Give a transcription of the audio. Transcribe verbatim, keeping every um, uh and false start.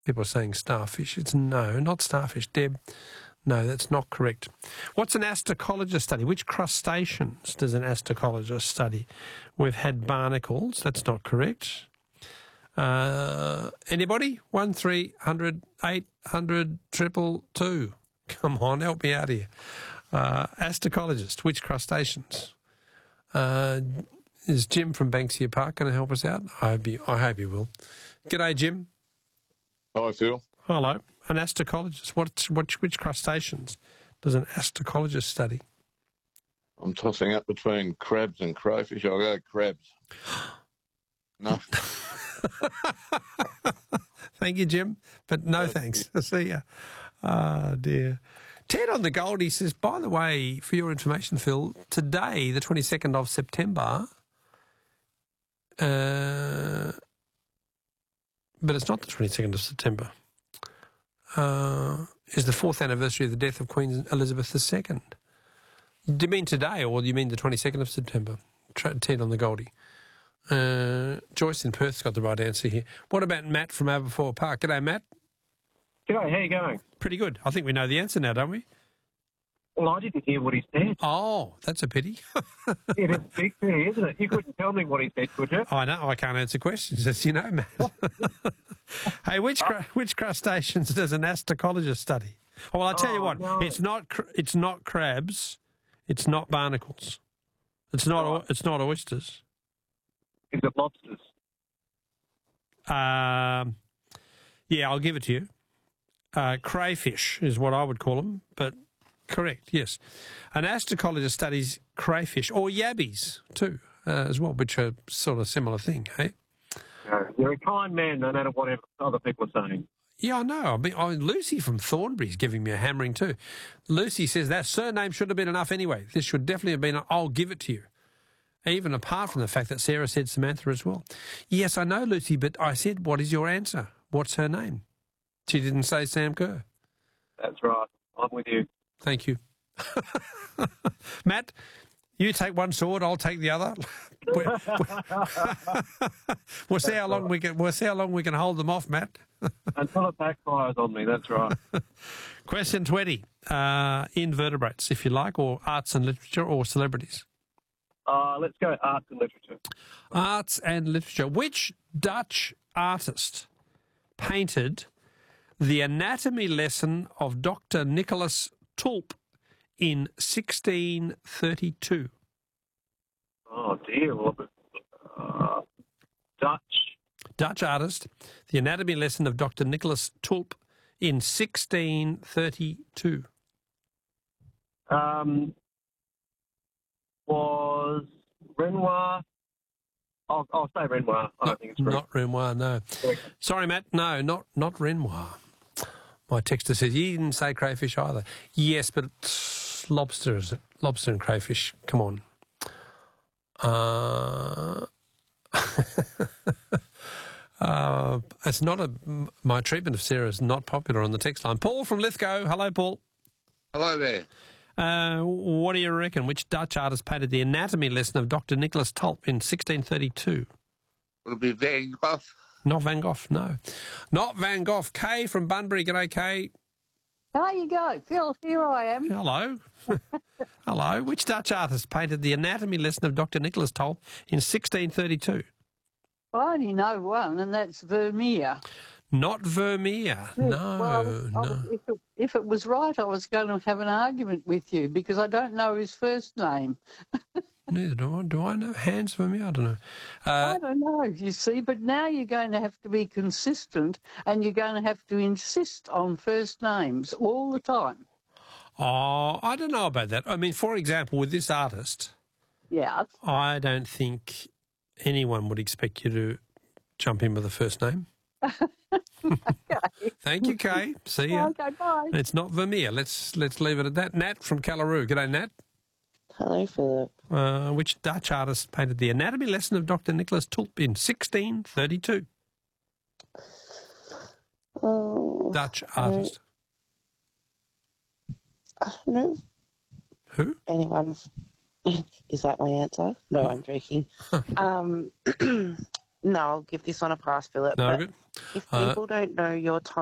People are saying starfish. It's no, not starfish. Deb, no, that's not correct. What's an astacologist study? Which crustaceans does an astacologist study? We've had barnacles. That's not correct. Uh, anybody? One, three hundred, eight hundred, triple two. Come on, help me out here. Uh, astacologist, which crustaceans? Uh, is Jim from Banksia Park going to help us out? I hope you, I hope you will. G'day, Jim. Hi, Phil. Hello. An astacologist. What, what, which crustaceans does an astacologist study? I'm tossing up between crabs and crayfish. I'll go crabs. No. Thank you, Jim, but no thanks. See ya. Oh, dear. Ted on the Goldie says, by the way, for your information, Phil, today, the twenty-second of September, uh, but it's not the twenty-second of September, uh, is the fourth anniversary of the death of Queen Elizabeth the Second. Do you mean today, or do you mean the twenty-second of September? Ted on the Goldie. Uh, Joyce in Perth's got the right answer here. What about Matt from Aberfoyle Park? G'day, Matt. G'day, how you going? Pretty good. I think we know the answer now, don't we? Well, I didn't hear what he said. Oh, that's a pity. It is big thing, isn't it? You couldn't tell me what he said, could you? I know. I can't answer questions, as you know, Matt. Hey, which cru- which crustaceans does an astacologist study? Oh, well, I'll tell Oh, you what. no. It's not. Cr- it's not crabs. It's not barnacles. It's not. Oh. O- it's not oysters. Is it lobsters? Um, yeah, I'll give it to you. Uh, crayfish is what I would call them, but correct, yes. An astacologist studies crayfish, or yabbies too, uh, as well, which are sort of similar thing, hey? No, you're a kind man, no matter what other people are saying. Yeah, I know. I mean, I, Lucy from Thornbury's giving me a hammering too. Lucy says that surname should have been enough anyway. This should definitely have been, a, I'll give it to you. Even apart from the fact that Sarah said Samantha as well. Yes, I know, Lucy, but I said, what is your answer? What's her name? She didn't say Sam Kerr. That's right. I'm with you. Thank you. Matt, you take one sword, I'll take the other. we'll, we'll see how long we can. We'll see how long we can hold them off, Matt. Until it backfires on me, that's right. Question twenty: uh, invertebrates, if you like, or arts and literature, or celebrities. Uh, let's go arts and literature. Arts and literature. Which Dutch artist painted the anatomy lesson of Doctor Nicholas Tulp in sixteen thirty-two? Oh, dear. Well, uh, Dutch. Dutch artist, the anatomy lesson of Doctor Nicholas Tulp in sixteen thirty-two. Um, was Renoir. I'll, I'll say Renoir. I don't think it's correct. Not Renoir, no. Sorry, Matt, no, not not Renoir. My texter says, you didn't say crayfish either. Yes, but it's lobster, is it? Lobster and crayfish, come on. Uh, uh, it's not a, my treatment of Sarah is not popular on the text line. Paul from Lithgow. Hello, Paul. Hello there. Uh, what do you reckon? Which Dutch artist painted the anatomy lesson of Doctor Nicholas Tulp in sixteen thirty-two? It'll be Van Gogh. Not Van Gogh, no. Not Van Gogh. Kay from Bunbury. G'day, Kay. There you go, Phil. Here I am. Hello. Hello. Which Dutch artist painted the anatomy lesson of Doctor Nicholas Tulp in sixteen thirty-two? I only know one, and that's Vermeer. Not Vermeer. No, well, no. I, if, it, if it was right, I was going to have an argument with you because I don't know his first name. Neither do I. Do I know Hans Vermeer? I don't know. Uh, I don't know, you see, but now you're going to have to be consistent and you're going to have to insist on first names all the time. oh, I don't know about that. I mean, for example, with this artist, Yeah. I don't think anyone would expect you to jump in with a first name. Okay. Thank you, Kay. See ya. Okay, bye. It's not Vermeer. Let's let's leave it at that. Nat from Callaroo. G'day, Nat. Hello, Philip. Uh, which Dutch artist painted the anatomy lesson of Doctor Nicholas Tulp in sixteen thirty-two? Oh, Dutch artist. I don't know. Who? Anyone? Is that my answer? No, I'm joking. um, no, I'll give this one a pass, Philip. No but good. if Uh, people don't know your time.